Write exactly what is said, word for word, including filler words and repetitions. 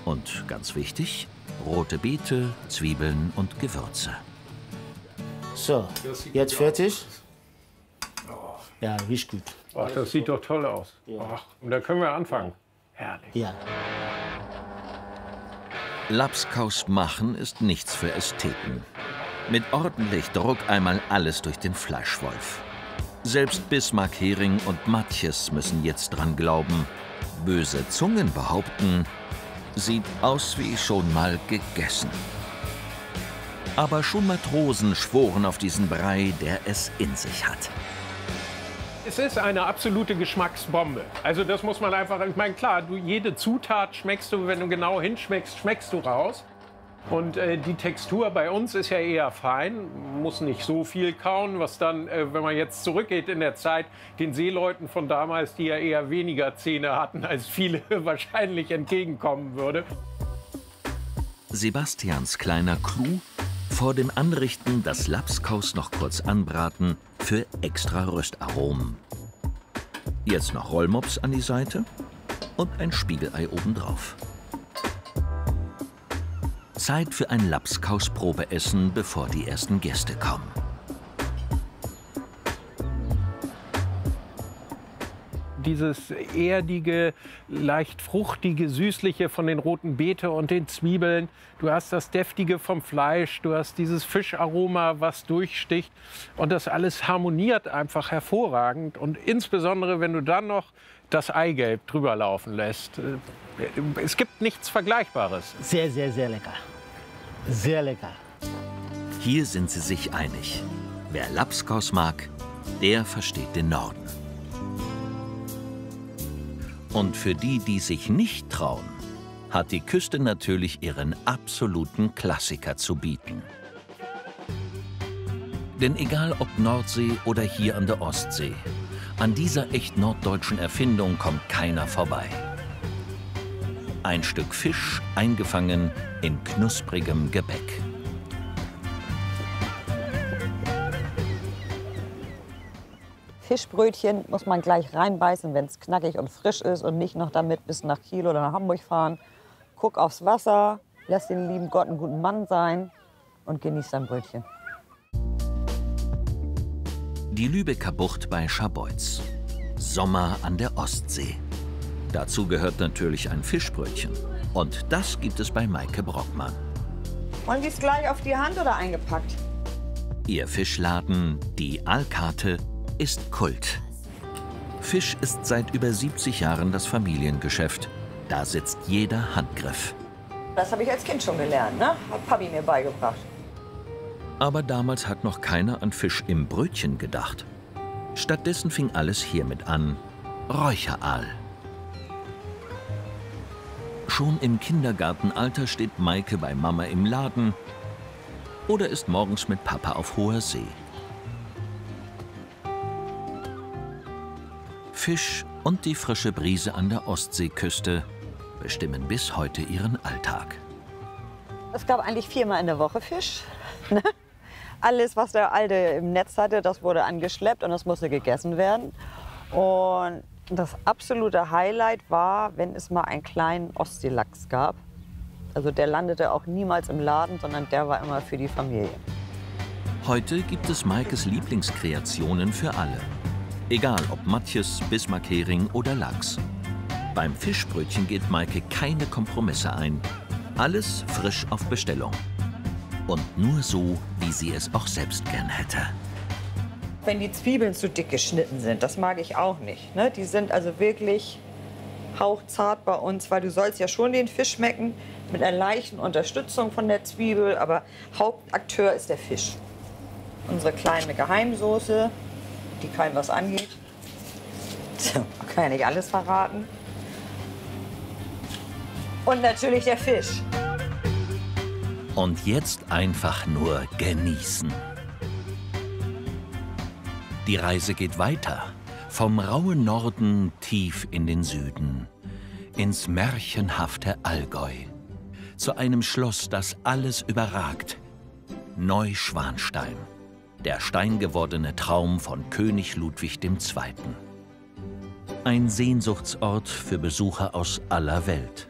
Und ganz wichtig, rote Beete, Zwiebeln und Gewürze. So, jetzt fertig? Ja, riecht gut. Ach, das sieht doch toll aus. Ach, und da können wir anfangen. Herrlich. Ja. Labskaus machen ist nichts für Ästheten. Mit ordentlich Druck einmal alles durch den Fleischwolf. Selbst Bismarck, Hering und Matjes müssen jetzt dran glauben. Böse Zungen behaupten, sieht aus wie schon mal gegessen. Aber schon Matrosen schworen auf diesen Brei, der es in sich hat. Es ist eine absolute Geschmacksbombe. Also das muss man einfach, ich meine, klar, du, jede Zutat schmeckst du, wenn du genau hinschmeckst, schmeckst du raus. Und äh, die Textur bei uns ist ja eher fein, muss nicht so viel kauen, was dann, äh, wenn man jetzt zurückgeht in der Zeit, den Seeleuten von damals, die ja eher weniger Zähne hatten, als viele wahrscheinlich entgegenkommen würde. Sebastians kleiner Clou: vor dem Anrichten das Labskaus noch kurz anbraten für extra Röstaromen. Jetzt noch Rollmops an die Seite und ein Spiegelei obendrauf. Zeit für ein Labskaus-Probeessen, bevor die ersten Gäste kommen. Dieses erdige, leicht fruchtige, süßliche von den roten Beete und den Zwiebeln. Du hast das deftige vom Fleisch, du hast dieses Fischaroma, was durchsticht. Und das alles harmoniert einfach hervorragend. Und insbesondere, wenn du dann noch das Eigelb drüber laufen lässt. Es gibt nichts Vergleichbares. Sehr, sehr, sehr lecker. Sehr lecker. Hier sind sie sich einig. Wer Labskaus mag, der versteht den Norden. Und für die, die sich nicht trauen, hat die Küste natürlich ihren absoluten Klassiker zu bieten. Denn egal ob Nordsee oder hier an der Ostsee, an dieser echt norddeutschen Erfindung kommt keiner vorbei. Ein Stück Fisch eingefangen in knusprigem Gebäck. Fischbrötchen muss man gleich reinbeißen, wenn es knackig und frisch ist und nicht noch damit bis nach Kiel oder nach Hamburg fahren. Guck aufs Wasser, lass den lieben Gott einen guten Mann sein und genieß dein Brötchen. Die Lübecker Bucht bei Scharbeutz. Sommer an der Ostsee. Dazu gehört natürlich ein Fischbrötchen. Und das gibt es bei Maike Brockmann. Wollen Sie es gleich auf die Hand oder eingepackt? Ihr Fischladen, die Aalkate, ist Kult. Fisch ist seit über siebzig Jahren das Familiengeschäft. Da sitzt jeder Handgriff. Das habe ich als Kind schon gelernt, ne? Hat Papi mir beigebracht. Aber damals hat noch keiner an Fisch im Brötchen gedacht. Stattdessen fing alles hiermit an: Räucheraal. Schon im Kindergartenalter steht Maike bei Mama im Laden oder ist morgens mit Papa auf hoher See. Fisch und die frische Brise an der Ostseeküste bestimmen bis heute ihren Alltag. Es gab eigentlich viermal in der Woche Fisch. Alles, was der Alte im Netz hatte, das wurde angeschleppt und das musste gegessen werden. Und das absolute Highlight war, wenn es mal einen kleinen Ostseelachs gab. Also der landete auch niemals im Laden, sondern der war immer für die Familie. Heute gibt es Maikes Lieblingskreationen für alle. Egal ob Matjes, Bismarck-Hering oder Lachs. Beim Fischbrötchen geht Maike keine Kompromisse ein. Alles frisch auf Bestellung. Und nur so, wie sie es auch selbst gern hätte. Wenn die Zwiebeln zu dick geschnitten sind, das mag ich auch nicht. Ne? Die sind also wirklich hauchzart bei uns, weil du sollst ja schon den Fisch schmecken mit einer leichten Unterstützung von der Zwiebel, aber Hauptakteur ist der Fisch. Unsere kleine Geheimsoße, die keinem was angeht. So, kann ja nicht alles verraten. Und natürlich der Fisch. Und jetzt einfach nur genießen. Die Reise geht weiter. Vom rauen Norden tief in den Süden. Ins märchenhafte Allgäu. Zu einem Schloss, das alles überragt. Neuschwanstein. Der steingewordene Traum von König Ludwig der Zweite. Ein Sehnsuchtsort für Besucher aus aller Welt.